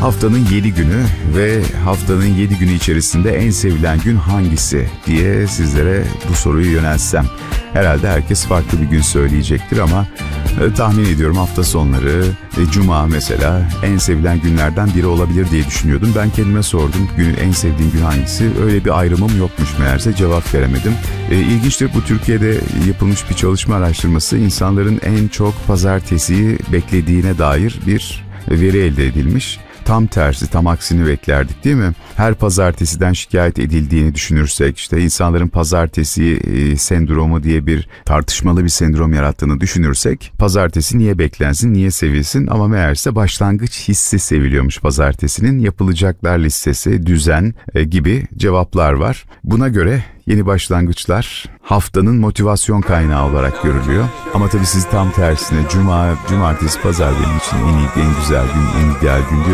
Haftanın 7 günü ve haftanın 7 günü içerisinde en sevilen gün hangisi diye sizlere bu soruyu yöneltsem. Herhalde herkes farklı bir gün söyleyecektir ama tahmin ediyorum hafta sonları, cuma mesela en sevilen günlerden biri olabilir diye düşünüyordum. Ben kendime sordum en sevdiğim gün hangisi? Öyle bir ayrımım yokmuş meğerse, cevap veremedim. İlginçtir, bu Türkiye'de yapılmış bir çalışma araştırması insanların en çok pazartesiyi beklediğine dair bir veri elde edilmiş. Tam tersi, tam aksini beklerdik değil mi? Her pazartesiden şikayet edildiğini düşünürsek, işte insanların pazartesi sendromu diye bir tartışmalı bir sendrom yarattığını düşünürsek, pazartesi niye beklensin, niye sevilsin? Ama meğerse başlangıç hissi seviliyormuş pazartesinin, yapılacaklar listesi, düzen gibi cevaplar var. Buna göre yeni başlangıçlar haftanın motivasyon kaynağı olarak görülüyor. Ama tabii siz tam tersine cumartesi, pazar benim için en iyi, en güzel gün, en ideal gün